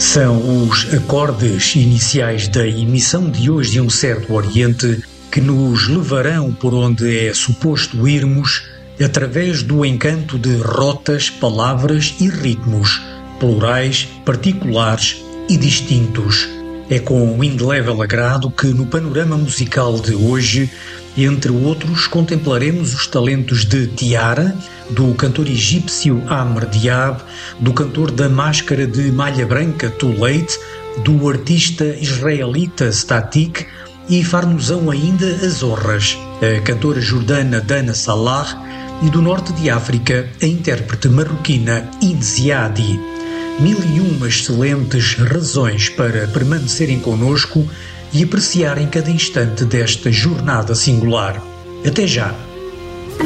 São os acordes iniciais da emissão de hoje de Um Certo Oriente que nos levarão por onde é suposto irmos através do encanto de rotas, palavras e ritmos, plurais, particulares e distintos. É com indelével agrado que no panorama musical de hoje, entre outros, contemplaremos os talentos de Tiara, do cantor egípcio Amr Diab, do cantor da máscara de malha branca Too-Late, do artista israelita Static e far-nos-ão ainda as Zorras, a cantora jordana Dana Salah e do norte de África a intérprete marroquina Inziadi. Mil e uma excelentes razões para permanecerem connosco e apreciarem cada instante desta jornada singular. Até já!